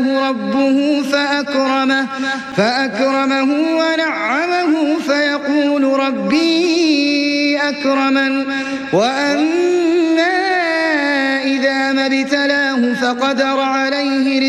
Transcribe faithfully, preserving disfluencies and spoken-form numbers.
ربه فأكرمه, فأكرمه ونعمه فيقول ربي أكرمن وأما إذا ما ابتلاه فقدر عليه